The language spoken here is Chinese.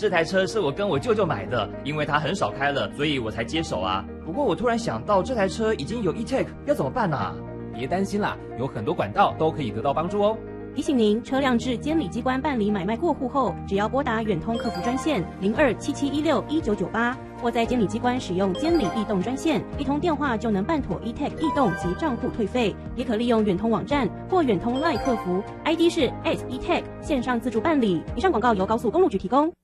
这台车是我跟我舅舅买的，因为他很少开了，所以我才接手啊。不过我突然想到，这台车已经有 e-tag， 要怎么办啊？ 别担心啦，有很多管道都可以得到帮助哦。 提醒您，车辆至监理机关办理买卖过户后，只要拨打远通客服专线0277161998，或在监理机关使用监理易动专线，一通电话就能办妥 e-tag 易动及账户退费。也可利用远通网站或远通 LINE 客服 ，ID 是 @e-tag 线上自助办理。以上广告由高速公路局提供。